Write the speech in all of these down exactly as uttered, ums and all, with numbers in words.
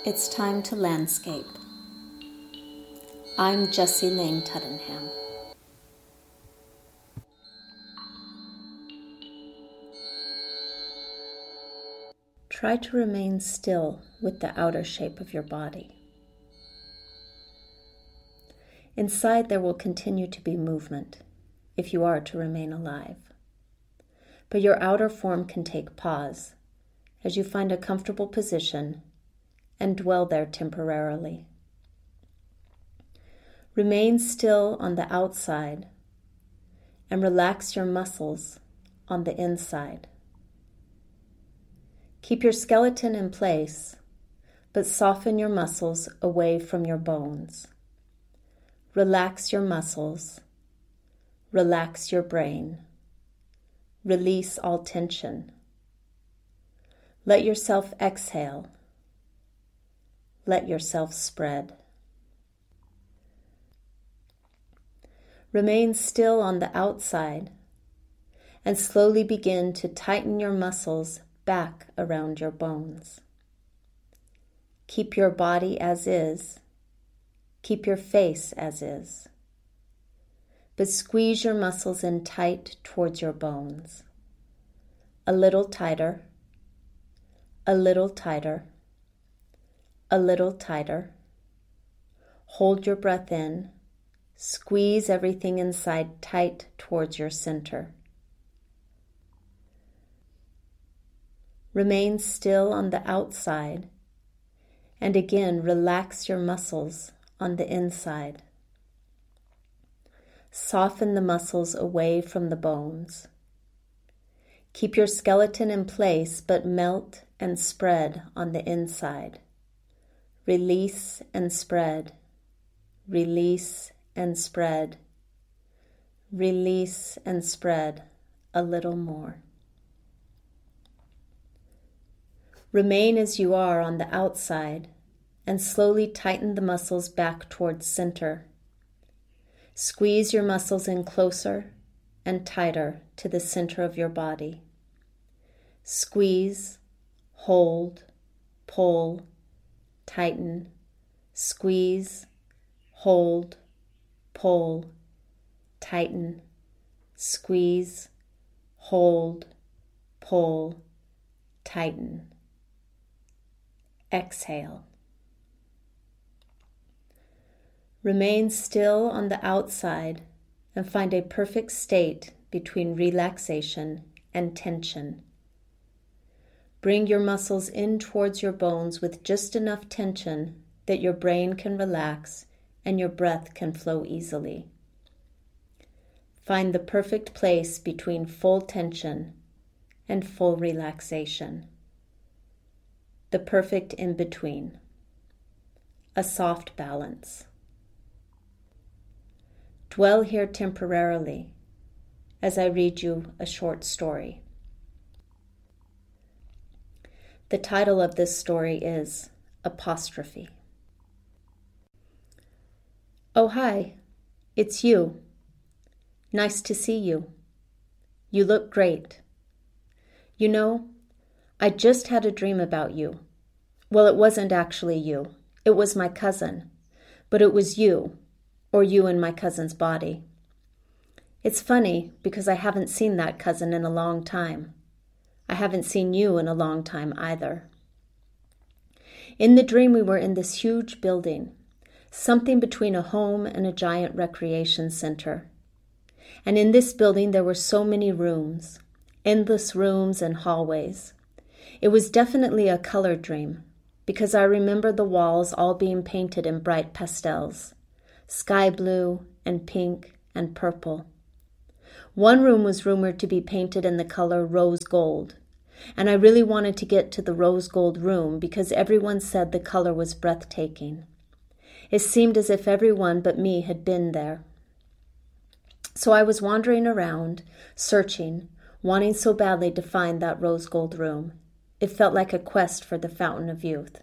It's time to landscape. I'm Jessie Lane Tuddenham. Try to remain still with the outer shape of your body. Inside there will continue to be movement if you are to remain alive. But your outer form can take pause as you find a comfortable position and dwell there temporarily. Remain still on the outside and relax your muscles on the inside. Keep your skeleton in place, but soften your muscles away from your bones. Relax your muscles. Relax your brain. Release all tension. Let yourself exhale. Let yourself spread. Remain still on the outside and slowly begin to tighten your muscles back around your bones. Keep your body as is. Keep your face as is. But squeeze your muscles in tight towards your bones. A little tighter. A little tighter. A little tighter. Hold your breath in. Squeeze everything inside tight towards your center. Remain still on the outside, and again relax your muscles on the inside. Soften the muscles away from the bones. Keep your skeleton in place, but melt and spread on the inside. Release and spread. Release and spread. Release and spread a little more. Remain as you are on the outside and slowly tighten the muscles back towards center. Squeeze your muscles in closer and tighter to the center of your body. Squeeze, hold, pull, tighten, squeeze, hold, pull, tighten, squeeze, hold, pull, tighten. Exhale. Remain still on the outside and find a perfect state between relaxation and tension. Bring your muscles in towards your bones with just enough tension that your brain can relax and your breath can flow easily. Find the perfect place between full tension and full relaxation. The perfect in-between. A soft balance. Dwell here temporarily as I read you a short story. The title of this story is Apostrophe. Oh, hi, it's you. Nice to see you. You look great. You know, I just had a dream about you. Well, it wasn't actually you. It was my cousin. But it was you, or you in my cousin's body. It's funny because I haven't seen that cousin in a long time. I haven't seen you in a long time either. In the dream, we were in this huge building, something between a home and a giant recreation center. And in this building, there were so many rooms, endless rooms and hallways. It was definitely a color dream, because I remember the walls all being painted in bright pastels, sky blue and pink and purple. One room was rumored to be painted in the color rose gold, and I really wanted to get to the rose gold room because everyone said the color was breathtaking. It seemed as if everyone but me had been there. So I was wandering around, searching, wanting so badly to find that rose gold room. It felt like a quest for the fountain of youth.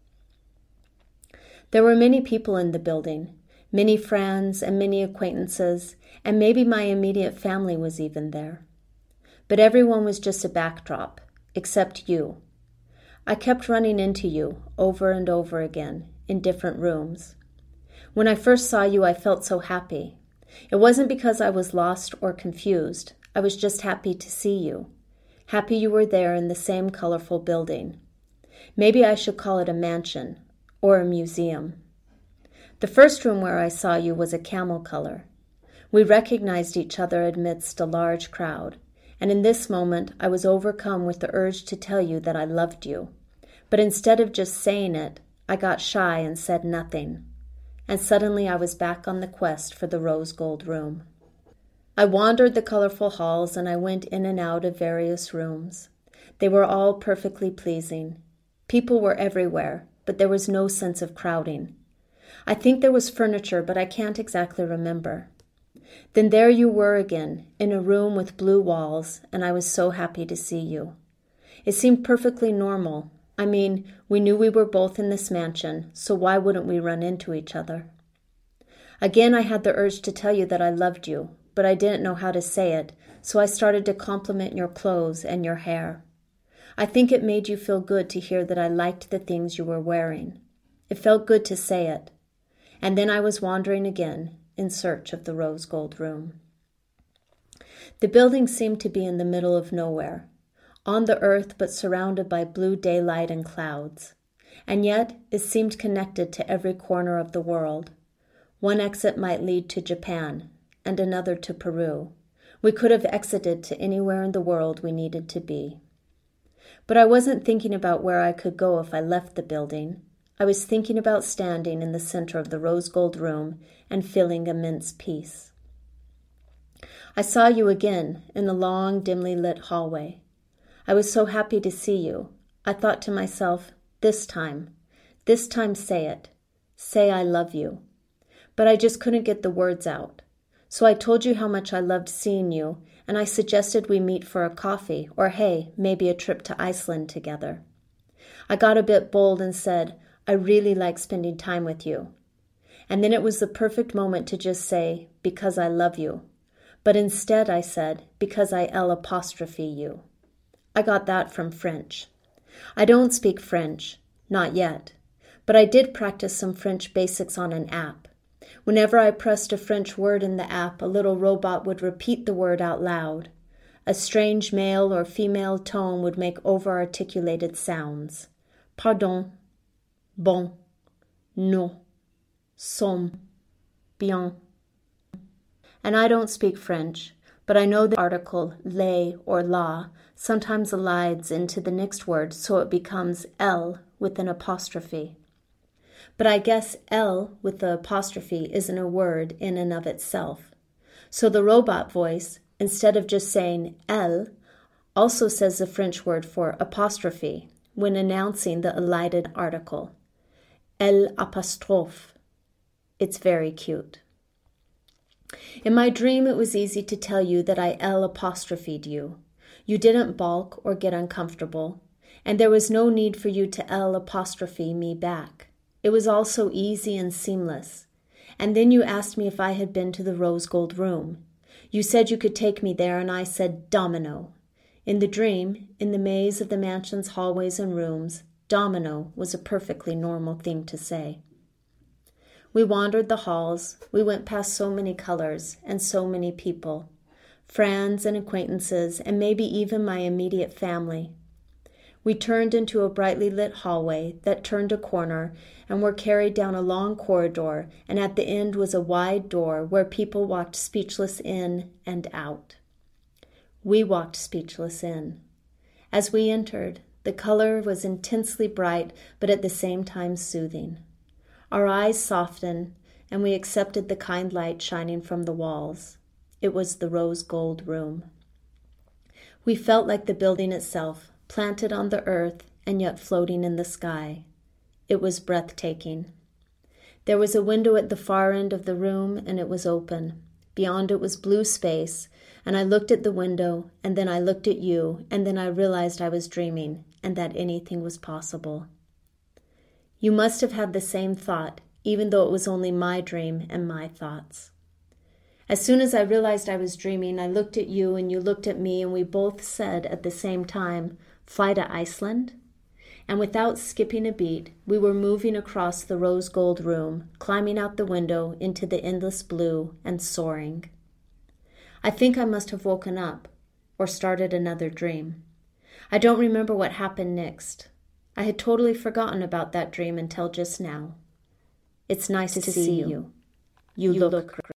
There were many people in the building, many friends and many acquaintances, and maybe my immediate family was even there. But everyone was just a backdrop, except you. I kept running into you over and over again in different rooms. When I first saw you, I felt so happy. It wasn't because I was lost or confused. I was just happy to see you. Happy you were there in the same colorful building. Maybe I should call it a mansion or a museum. The first room where I saw you was a camel color. We recognized each other amidst a large crowd, and in this moment I was overcome with the urge to tell you that I loved you. But instead of just saying it, I got shy and said nothing. And suddenly I was back on the quest for the rose gold room. I wandered the colorful halls and I went in and out of various rooms. They were all perfectly pleasing. People were everywhere, but there was no sense of crowding. I think there was furniture, but I can't exactly remember. Then there you were again, in a room with blue walls, and I was so happy to see you. It seemed perfectly normal. I mean, we knew we were both in this mansion, so why wouldn't we run into each other? Again, I had the urge to tell you that I loved you, but I didn't know how to say it, so I started to compliment your clothes and your hair. I think it made you feel good to hear that I liked the things you were wearing. It felt good to say it. And then I was wandering again, in search of the rose gold room. The building seemed to be in the middle of nowhere, on the earth but surrounded by blue daylight and clouds. And yet it seemed connected to every corner of the world. One exit might lead to Japan, and another to Peru. We could have exited to anywhere in the world we needed to be. But I wasn't thinking about where I could go if I left the building. I was thinking about standing in the center of the rose gold room and feeling immense peace. I saw you again in the long, dimly lit hallway. I was so happy to see you. I thought to myself, this time, this time say it. Say I love you. But I just couldn't get the words out. So I told you how much I loved seeing you, and I suggested we meet for a coffee, or hey, maybe a trip to Iceland together. I got a bit bold and said, I really like spending time with you. And then it was the perfect moment to just say, because I love you. But instead I said, because I L apostrophe you. I got that from French. I don't speak French, not yet. But I did practice some French basics on an app. Whenever I pressed a French word in the app, a little robot would repeat the word out loud. A strange male or female tone would make over-articulated sounds. Pardon. Bon, non, som, bien. And I don't speak French, but I know the article les or la sometimes elides into the next word, so it becomes L with an apostrophe. But I guess L with the apostrophe isn't a word in and of itself. So the robot voice, instead of just saying L, also says the French word for apostrophe when announcing the elided article. L apostrophe. It's very cute. In my dream, it was easy to tell you that I L apostrophed you. You didn't balk or get uncomfortable, and there was no need for you to L apostrophe me back. It was all so easy and seamless. And then you asked me if I had been to the rose gold room. You said you could take me there, and I said domino. In the dream, in the maze of the mansion's hallways and rooms, domino was a perfectly normal thing to say. We wandered the halls. We went past so many colors and so many people, friends and acquaintances, and maybe even my immediate family. We turned into a brightly lit hallway that turned a corner and were carried down a long corridor, and at the end was a wide door where people walked speechless in and out. We walked speechless in. As we entered, the color was intensely bright, but at the same time soothing. Our eyes softened, and we accepted the kind light shining from the walls. It was the rose gold room. We felt like the building itself, planted on the earth and yet floating in the sky. It was breathtaking. There was a window at the far end of the room, and it was open. Beyond it was blue space, and I looked at the window, and then I looked at you, and then I realized I was dreaming, and that anything was possible. You must have had the same thought, even though it was only my dream and my thoughts. As soon as I realized I was dreaming, I looked at you, and you looked at me, and we both said at the same time, "Fly to Iceland?" and without skipping a beat, we were moving across the rose gold room, climbing out the window into the endless blue and soaring. I think I must have woken up or started another dream. I don't remember what happened next. I had totally forgotten about that dream until just now. It's nice to see you. You look great.